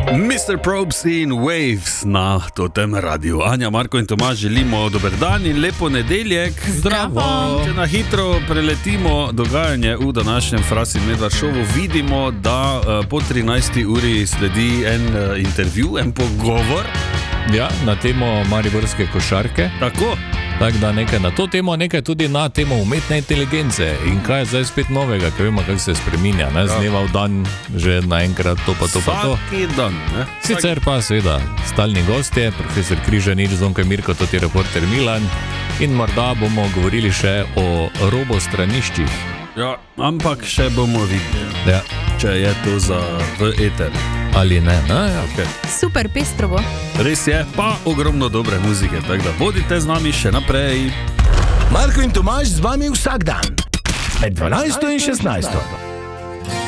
Mr. Probes in Waves na Totem radiju. Anja, Marko in Tomaž želimo dober dan in lepo nedeljek. Zdravo! Če na hitro preletimo dogajanje v današnjem Fras in Medvard šovu, vidimo, da po 13. uri sledi en intervju, en pogovor. Ja, na temo mariborske košarke. Tako. Tako da nekaj na to temo, nekaj tudi na temo umetne inteligence. In kaj je zdaj spet novega, ker vemo, kako se spreminja, ne? Z dneva v dan, že naenkrat to pa to. Vsaki dan, ne? Sicer pa seveda stalni gostje, profesor Križanič, Zvonko Mirko, tudi reporter Milan. In morda bomo govorili še o robostraniščih. Ja, ampak še bomo videli, ja, če je to za v eter. Ali ne, ne? Ja. Okay. Super pestrovo. Res je, pa ogromno dobre muzike, tako da bodite z nami še naprej. Marko in Tomaž z vami vsak dan, med 12 in 16.